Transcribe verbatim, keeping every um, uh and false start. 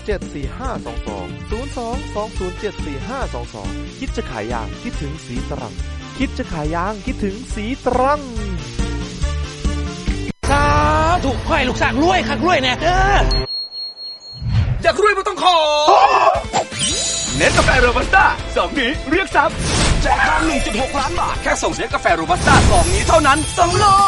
เจ็ด สี่ ห้า สอง สอง ศูนย์ สอง สอง ศูนย์ เจ็ด สี่ ห้า สอง สองคิดจะขายยางคิดถึงสีตรังคิดจะขายยางคิดถึงสีตรังสาธุขอให้ลูกสร้างรวยคักรวยแน่เด้ออยากรวยไม่ต้องขอเน็ตกาแฟโรบัสต้าสองนี้เรียกทรัพย์แจกทาง หนึ่งจุดหก ล้านบาทแค่ส่งเน็ตกาแฟโรบัสต้าสองนี้เท่านั้นสองโล